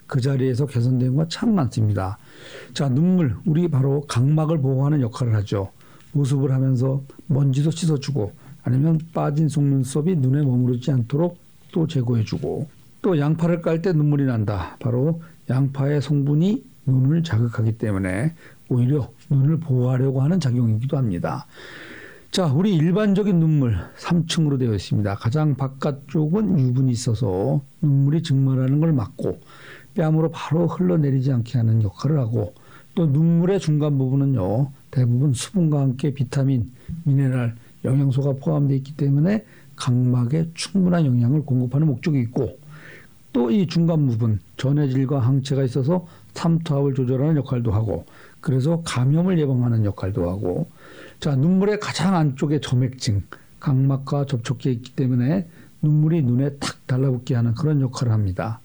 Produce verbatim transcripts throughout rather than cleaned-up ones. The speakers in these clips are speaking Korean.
그 자리에서 개선된 거 참 많습니다. 자, 눈물, 우리 바로 각막을 보호하는 역할을 하죠. 모습을 하면서 먼지도 씻어주고 아니면 빠진 속눈썹이 눈에 머무르지 않도록 또 제거해주고, 또 양파를 깔 때 눈물이 난다. 바로 양파의 성분이 눈을 자극하기 때문에 오히려 눈을 보호하려고 하는 작용이기도 합니다. 자, 우리 일반적인 눈물 삼 층으로 되어 있습니다. 가장 바깥쪽은 유분이 있어서 눈물이 증발하는 걸 막고 뺨으로 바로 흘러내리지 않게 하는 역할을 하고, 또 눈물의 중간 부분은요 대부분 수분과 함께 비타민, 미네랄, 영양소가 포함되어 있기 때문에 각막에 충분한 영양을 공급하는 목적이 있고, 또 이 중간 부분 전해질과 항체가 있어서 삼투압을 조절하는 역할도 하고, 그래서 감염을 예방하는 역할도 하고, 자, 눈물의 가장 안쪽에 점액층, 각막과 접촉해 있기 때문에 눈물이 눈에 탁 달라붙게 하는 그런 역할을 합니다.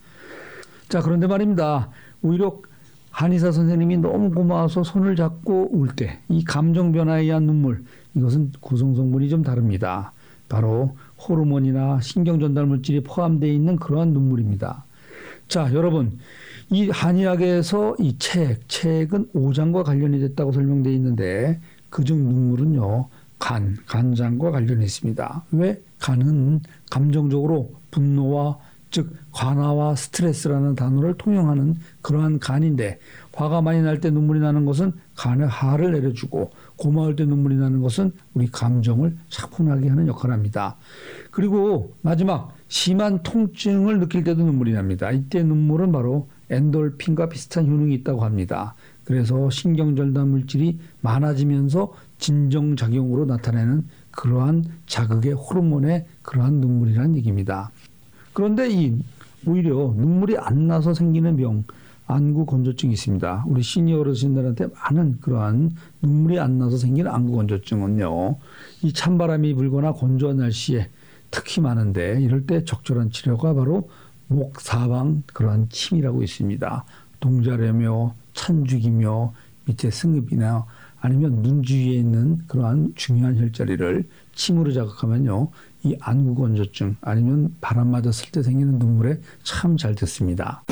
자, 그런데 말입니다. 오히려 한의사 선생님이 너무 고마워서 손을 잡고 울 때 이 감정 변화에 의한 눈물, 이것은 구성 성분이 좀 다릅니다. 바로 호르몬이나 신경 전달 물질이 포함되어 있는 그러한 눈물입니다. 자, 여러분, 이 한의학에서 이 체액, 체액은 오장과 관련이 됐다고 설명되어 있는데 그중 눈물은요 간, 간장과 관련이 있습니다. 왜? 간은 감정적으로 분노와, 즉 관화와 스트레스라는 단어를 통용하는 그러한 간인데, 화가 많이 날 때 눈물이 나는 것은 간에 화를 내려주고, 고마울 때 눈물이 나는 것은 우리 감정을 차분하게 하는 역할을 합니다. 그리고 마지막, 심한 통증을 느낄 때도 눈물이 납니다. 이때 눈물은 바로 엔돌핀과 비슷한 효능이 있다고 합니다. 그래서 신경전달 물질이 많아지면서 진정작용으로 나타내는 그러한 자극의 호르몬의 그러한 눈물이라는 얘기입니다. 그런데 이 오히려 눈물이 안 나서 생기는 병, 안구 건조증이 있습니다. 우리 시니어 어르신들한테 많은 그러한 눈물이 안 나서 생기는 안구 건조증은요, 이 찬바람이 불거나 건조한 날씨에 특히 많은데, 이럴 때 적절한 치료가 바로 목 사방 그러한 침이라고 있습니다. 동자래며 찬죽이며 밑에 승읍이나 아니면 눈 주위에 있는 그러한 중요한 혈자리를 침으로 자극하면요, 이 안구 건조증 아니면 바람 맞았을 때 생기는 눈물에 참 잘 됐습니다.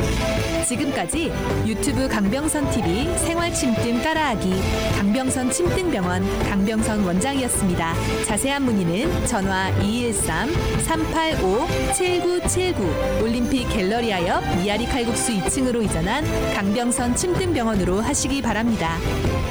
지금까지 유튜브 강병선 티비 생활침등 따라하기 강병선 침등병원 강병선 원장이었습니다. 자세한 문의는 전화 이일삼 삼팔오 칠구칠구 올림픽 갤러리아 옆 미아리 칼국수 이 층으로 이전한 강병선 침등병원으로 하시기 바랍니다.